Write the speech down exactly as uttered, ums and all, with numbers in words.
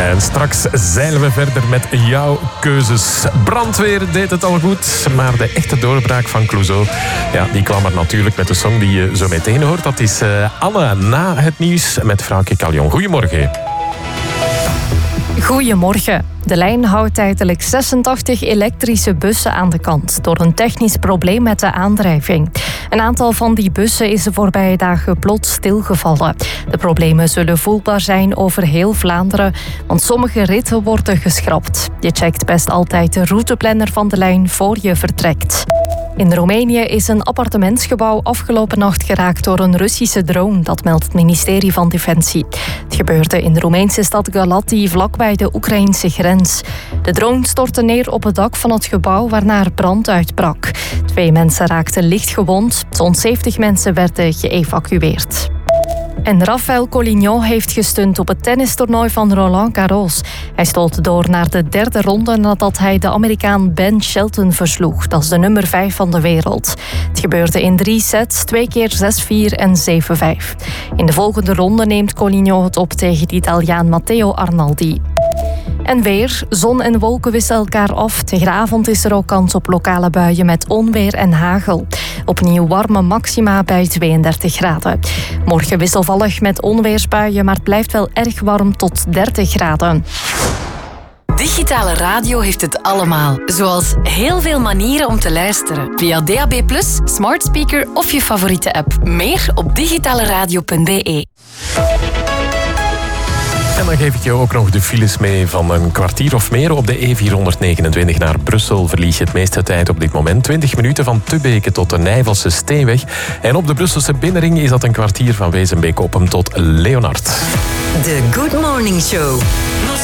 En straks zeilen we verder met jouw keuzes. Brandweer deed het al goed, maar de echte doorbraak van Clouseau, ja, die kwam er natuurlijk met de song die je zo meteen hoort. Dat is uh, Anne na het nieuws met Frankie Callion. Goedemorgen. Goedemorgen. De lijn houdt tijdelijk zesentachtig elektrische bussen aan de kant door een technisch probleem met de aandrijving. Een aantal van die bussen is de voorbije dagen plots stilgevallen. De problemen zullen voelbaar zijn over heel Vlaanderen, want sommige ritten worden geschrapt. Je checkt best altijd de routeplanner van de lijn voor je vertrekt. In Roemenië is een appartementsgebouw afgelopen nacht geraakt door een Russische drone, dat meldt het ministerie van Defensie. Het gebeurde in de Roemeense stad Galati, vlakbij de Oekraïnse grens. De drone stortte neer op het dak van het gebouw, waarna er brand uitbrak. Twee mensen raakten licht gewond, zo'n zeventig mensen werden geëvacueerd. En Rafael Collignon heeft gestunt op het tennistoernooi van Roland Garros. Hij stoot door naar de derde ronde nadat hij de Amerikaan Ben Shelton versloeg. Dat is de nummer vijf van de wereld. Het gebeurde in drie sets, twee keer zes vier en zeven vijf. In de volgende ronde neemt Collignon het op tegen de Italiaan Matteo Arnaldi. En weer, zon en wolken wisselen elkaar af. Tegen de avond is er ook kans op lokale buien met onweer en hagel. Opnieuw warme maxima bij tweeëndertig graden. Morgen wisselvallig met onweersbuien, maar het blijft wel erg warm tot dertig graden. Digitale radio heeft het allemaal. Zoals heel veel manieren om te luisteren. Via D A B plus, smart speaker of je favoriete app. Meer op digitaleradio punt b e. En dan geef ik je ook nog de files mee van een kwartier of meer. Op de E vierhonderdnegenentwintig naar Brussel verlies je het meeste tijd op dit moment. twintig minuten van Tubeke tot de Nijvelse Steenweg. En op de Brusselse binnenring is dat een kwartier van Wezenbeek-Oppem tot Leonard. De Good Morning Show.